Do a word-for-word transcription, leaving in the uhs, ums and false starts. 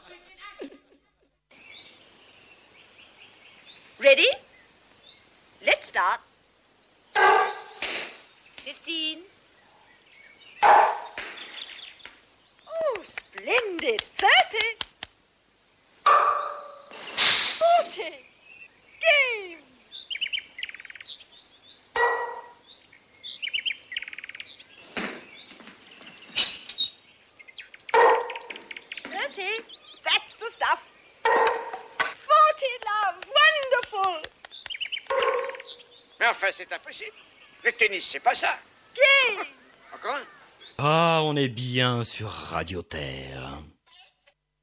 Ready? Let's start. Fifteen. Oh, splendid. Thirty. Forty. Game. Thirty. That's the stuff. Forty, love. Wonderful. Mais enfin, c'est impossible. Le tennis, c'est pas ça. Game. Encore un? Ah, on est bien sur Radio Terre.